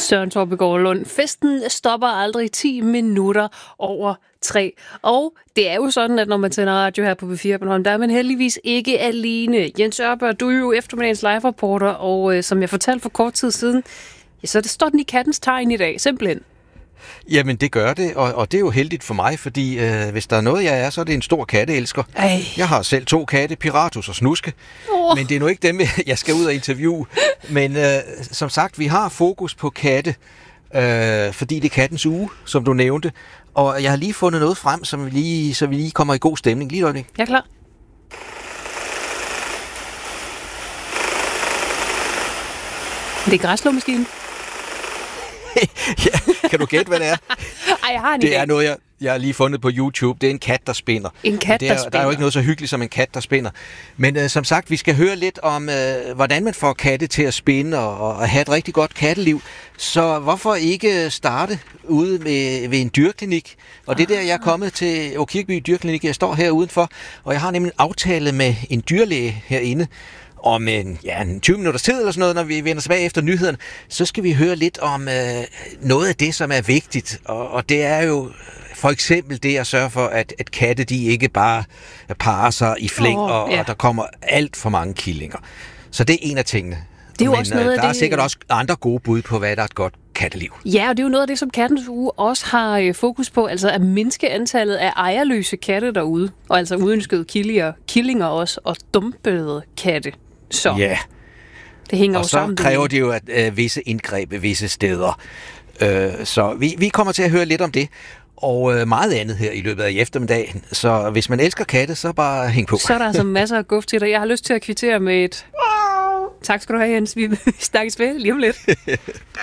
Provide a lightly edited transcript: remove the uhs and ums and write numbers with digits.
Søren Torpegaard Lund. Festen stopper aldrig 10 minutter over 3. Og det er jo sådan, at når man tænder radio her på P4 Bornholm, der er man heldigvis ikke alene. Jens Ørberg, du er jo eftermiddagens live-reporter, og som jeg fortalte for kort tid siden, ja, så står den i kattens tegn i dag, simpelthen. Jamen, det gør det, og det er jo heldigt for mig, fordi hvis der er noget, jeg er, så er det en stor katteelsker. Ej. Jeg har selv 2 katte, Piratus og Snuske, men det er nu ikke dem, jeg skal ud og interviewe. Men som sagt, vi har fokus på katte, fordi det er kattens uge, som du nævnte, og jeg har lige fundet noget frem, så vi lige kommer i god stemning. Lige et øjeblik. Jeg er klar. Det er græsslåmaskinen. Ja, kan du gætte, hvad det er? Ej, jeg har en Det idé. er noget, jeg har lige fundet på YouTube. Det er en kat, der spinder. En kat, der Der er jo ikke noget så hyggeligt som en kat, der spinder. Men som sagt, vi skal høre lidt om, hvordan man får katte til at spinde og have et rigtig godt katteliv. Så hvorfor ikke starte ude ved en dyrklinik? Og det er der, jeg er kommet til Åkirkeby Dyrklinik. Jeg står her udenfor, og jeg har nemlig en aftale med en dyrlæge herinde. Om en 20 minutters tid eller sådan noget, når vi vender tilbage efter nyhederne, så skal vi høre lidt om noget af det, som er vigtigt. Og det er jo for eksempel det at sørge for, at katte de ikke bare parer sig i flæng, og der kommer alt for mange killinger. Så det er en af tingene. Det er jo også noget af der er det... sikkert også andre gode bud på, hvad der er et godt katteliv. Ja, og det er jo noget af det, som Kattens Uge også har fokus på, altså at mindske antallet af ejerløse katte derude, og altså uønskede killinger også, og dumpede katte. Så ja. Det hænger og jo så sammen. Kræver det jo visse indgreb visse steder. Så vi kommer til at høre lidt om det, og meget andet her i løbet af eftermiddagen. Så hvis man elsker katte, så bare hæng på. Så er der altså masser af guf til dig. Jeg har lyst til at kvittere med et... Tak skal du have, Jens. Vi snakkes ved lige om lidt.